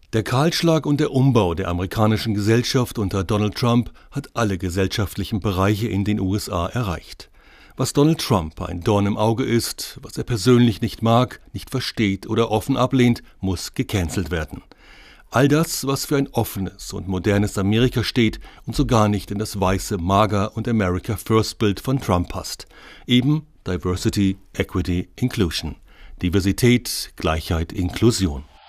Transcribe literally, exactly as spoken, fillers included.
Der Kahlschlag und der Umbau der amerikanischen Gesellschaft unter Donald Trump hat alle gesellschaftlichen Bereiche in den U S A erreicht. Was Donald Trump ein Dorn im Auge ist, was er persönlich nicht mag, nicht versteht oder offen ablehnt, muss gecancelt werden. All das, was für ein offenes und modernes Amerika steht und so gar nicht in das weiße Mager- und America-First-Bild von Trump passt. Eben Diversity, Equity, Inclusion. Diversität, Gleichheit, Inklusion.